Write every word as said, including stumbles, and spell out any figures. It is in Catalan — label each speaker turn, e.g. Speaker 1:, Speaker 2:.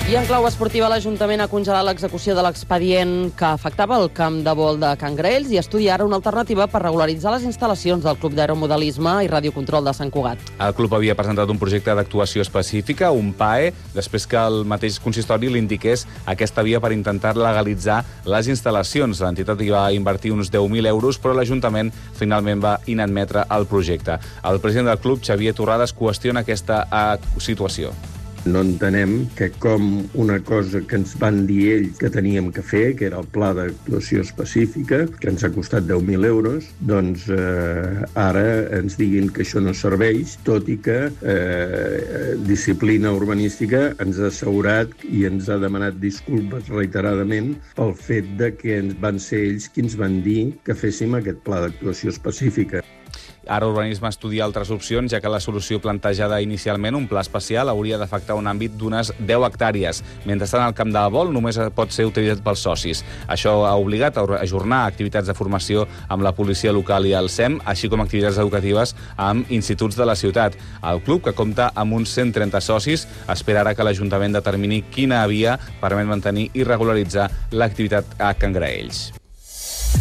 Speaker 1: I en clau esportiva, l'Ajuntament ha congelat l'execució de l'expedient que afectava el camp de vol de Can Graells i estudia ara una alternativa per regularitzar les instal·lacions del Club d'Aeromodelisme i Radiocontrol de Sant Cugat.
Speaker 2: El club havia presentat un projecte d'actuació específica, un P A E, després que el mateix consistori l'indiqués aquesta via per intentar legalitzar les instal·lacions. L'entitat hi va invertir uns deu mil euros, però l'Ajuntament finalment va inadmetre el projecte. El president del club, Xavier Torrades, qüestiona aquesta situació.
Speaker 3: No entenem que com una cosa que ens van dir ells que teníem que fer, que era el pla d'actuació específica, que ens ha costat deu mil euros, doncs eh, ara ens diguin que això no serveix, tot i que eh, Disciplina Urbanística ens ha assegurat i ens ha demanat disculpes reiteradament pel fet de que van ser ells qui ens van dir que féssim aquest pla d'actuació específica.
Speaker 2: Ara Urbanisme estudia altres opcions, ja que la solució plantejada inicialment, un pla especial, hauria d'afectar un àmbit d'unes deu hectàrees. Mentrestant, el camp de vol només pot ser utilitzat pels socis. Això ha obligat a ajornar activitats de formació amb la policia local i el S E M, així com activitats educatives amb instituts de la ciutat. El club, que compta amb uns cent trenta socis, espera ara que l'Ajuntament determini quina via permet mantenir i regularitzar l'activitat a Can Graells.